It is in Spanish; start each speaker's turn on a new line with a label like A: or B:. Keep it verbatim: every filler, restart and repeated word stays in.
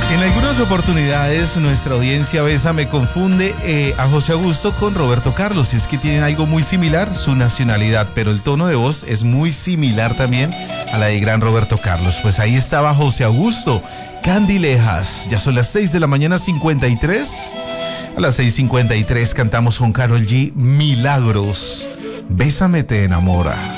A: En algunas oportunidades nuestra audiencia Besa me confunde eh, a José Augusto con Roberto Carlos, y es que tienen algo muy similar, su nacionalidad, pero el tono de voz es muy similar también a la de gran Roberto Carlos. Pues ahí estaba José Augusto, Candilejas. Ya son las seis de la mañana cincuenta y tres. A las seis cincuenta y tres cantamos con Karol G, Milagros. Bésame te enamora.